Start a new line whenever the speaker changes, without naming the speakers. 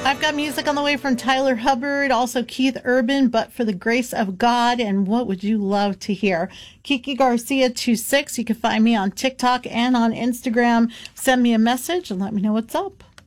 I've got music on the way from Tyler Hubbard, also Keith Urban, But for the Grace of God, and What Would You Love to Hear? Kiki Garcia 26. You can find me on TikTok and on Instagram. Send me a message and let me know what's up.